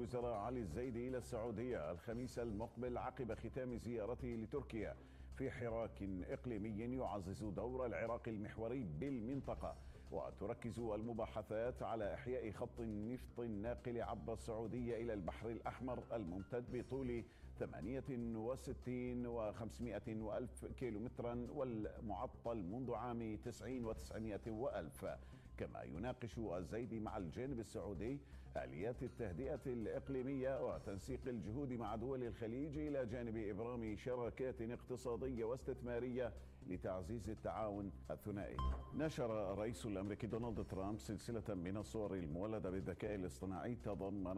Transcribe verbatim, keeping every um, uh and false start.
الوزراء علي الزيدي إلى السعودية الخميس المقبل عقب ختام زيارته لتركيا في حراك إقليمي يعزز دور العراق المحوري بالمنطقة. وتركز المباحثات على إحياء خط النفط الناقل عبر السعودية إلى البحر الأحمر الممتد بطول ثمانية وستين وخمسمائة وألف كيلومترا والمعطل منذ عام تسعين وتسعمائة وألف. كما يناقش الزيدي مع الجانب السعودي آليات التهدئة الإقليمية وتنسيق الجهود مع دول الخليج إلى جانب إبرام شراكات اقتصادية واستثمارية لتعزيز التعاون الثنائي. نشر الرئيس الأمريكي دونالد ترامب سلسلة من الصور المولدة بالذكاء الاصطناعي تضمن